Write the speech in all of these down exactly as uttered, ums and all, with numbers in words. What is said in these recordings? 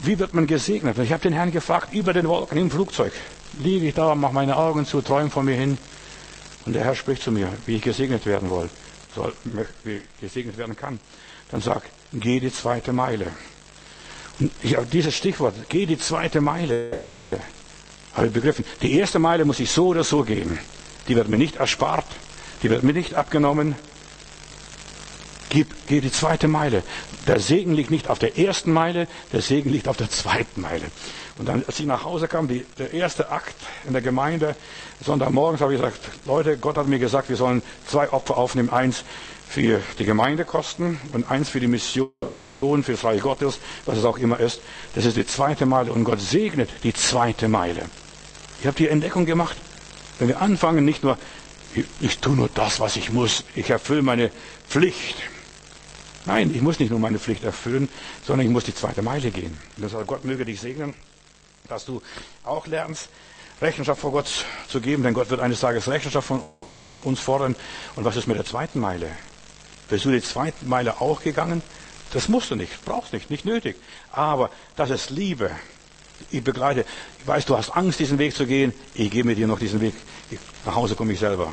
Wie wird man gesegnet? Ich habe den Herrn gefragt, über den Wolken im Flugzeug. Liege ich da, mache meine Augen zu, träume vor mir hin. Und der Herr spricht zu mir, wie ich gesegnet werden soll, soll wie ich gesegnet werden kann. Dann sagt, geh die zweite Meile. Und ich habe dieses Stichwort, geh die zweite Meile, habe ich begriffen. Die erste Meile muss ich so oder so gehen. Die wird mir nicht erspart, die wird mir nicht abgenommen. Gib, geh die zweite Meile. Der Segen liegt nicht auf der ersten Meile, der Segen liegt auf der zweiten Meile. Und dann, als ich nach Hause kam, die, der erste Akt in der Gemeinde, Sonntagmorgens habe ich gesagt, Leute, Gott hat mir gesagt, wir sollen zwei Opfer aufnehmen. Eins für die Gemeindekosten und eins für die Mission, für das Reich Gottes, was es auch immer ist. Das ist die zweite Meile und Gott segnet die zweite Meile. Ich habe die Entdeckung gemacht, wenn wir anfangen, nicht nur, ich, ich tue nur das, was ich muss, ich erfülle meine Pflicht. Nein, ich muss nicht nur meine Pflicht erfüllen, sondern ich muss die zweite Meile gehen. Und deshalb Gott möge dich segnen, dass du auch lernst, Rechenschaft vor Gott zu geben, denn Gott wird eines Tages Rechenschaft von uns fordern. Und was ist mit der zweiten Meile? Bist du die zweite Meile auch gegangen? Das musst du nicht, brauchst nicht, nicht nötig. Aber das ist Liebe. Ich begleite, ich weiß, du hast Angst, diesen Weg zu gehen. Ich gebe mir dir noch diesen Weg. Ich, nach Hause komme ich selber.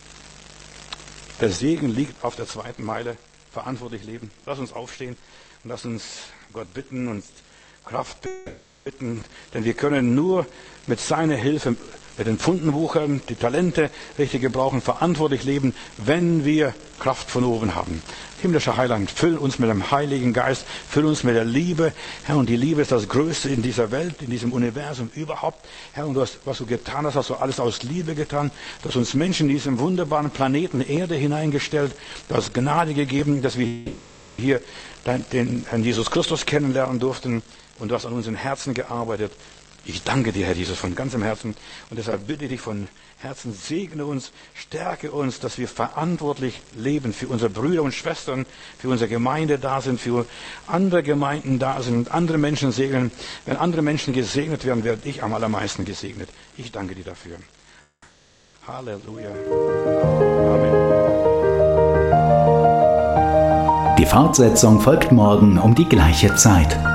Der Segen liegt auf der zweiten Meile. Verantwortlich leben. Lass uns aufstehen und lass uns Gott bitten und Kraft bitten, denn wir können nur mit seiner Hilfe, mit den Pfunden wuchern, die Talente richtig gebrauchen, verantwortlich leben, wenn wir Kraft von oben haben. Himmlischer Heiland, füll uns mit dem Heiligen Geist, füll uns mit der Liebe. Herr, und die Liebe ist das Größte in dieser Welt, in diesem Universum überhaupt. Herr, und du hast, was du getan hast, hast du alles aus Liebe getan. Du hast uns Menschen in diesem wunderbaren Planeten Erde hineingestellt. Du hast Gnade gegeben, dass wir hier den Herrn Jesus Christus kennenlernen durften. Und du hast an unseren Herzen gearbeitet. Ich danke dir, Herr Jesus, von ganzem Herzen. Und deshalb bitte ich dich von Herzen, segne uns, stärke uns, dass wir verantwortlich leben, für unsere Brüder und Schwestern, für unsere Gemeinde da sind, für andere Gemeinden da sind und andere Menschen segnen. Wenn andere Menschen gesegnet werden, werde ich am allermeisten gesegnet. Ich danke dir dafür. Halleluja. Amen. Die Fortsetzung folgt morgen um die gleiche Zeit.